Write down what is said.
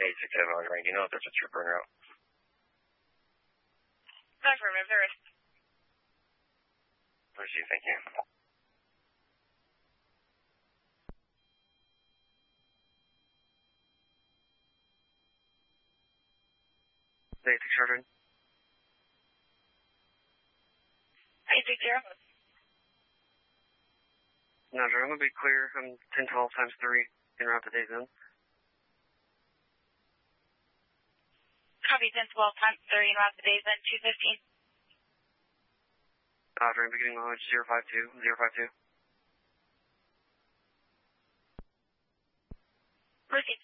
867 on range. You know if there's a trooper en route. Affirmative, there is. Receive, thank you. Day 6 Chartered. 860. Roger, I'm going to be clear. I'm 1012 times 3 en route to Day Zone. Copy 1012 times 3 en route to Day Zone 215. Roger, I'm beginning mileage 052, 052. Proceed.